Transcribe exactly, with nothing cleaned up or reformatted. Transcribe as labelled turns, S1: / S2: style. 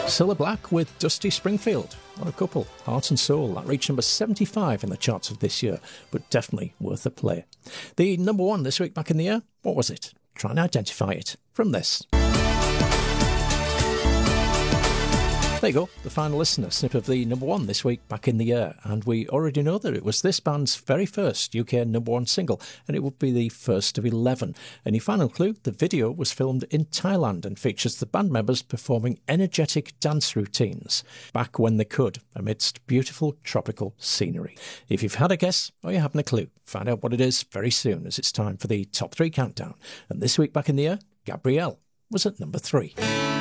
S1: Cilla Black with Dusty Springfield. What a couple. Heart and Soul. That reached number seventy-five in the charts of this year, but definitely worth a play. The number one this week back in the year, what was it? Try and identify it from this. There you go, the final listener snip of the number one this week back in the year, and we already know that it was this band's very first U K number one single, and it would be the first of eleven. And your final clue, the video was filmed in Thailand and features the band members performing energetic dance routines back when they could, amidst beautiful tropical scenery. If you've had a guess or you haven't a clue, find out what it is very soon, as it's time for the top three countdown. And this week back in the year, Gabrielle was at number three.